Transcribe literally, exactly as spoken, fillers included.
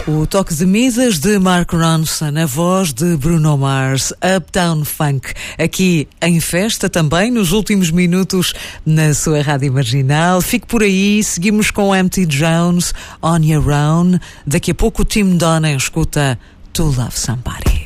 O toque de Midas de Mark Ronson, a voz de Bruno Mars, Uptown Funk, aqui em festa também, nos últimos minutos na sua rádio marginal. Fique por aí, seguimos com M T Jones, On Your Own. Daqui a pouco o Tim Donnan escuta To Love Somebody.